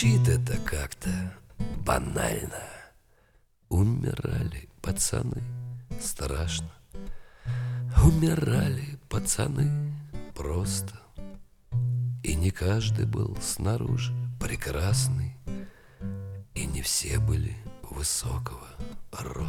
Звучит это как-то банально. Умирали пацаны, страшно. Умирали пацаны просто. И не каждый был снаружи прекрасный, и не все были высокого роста.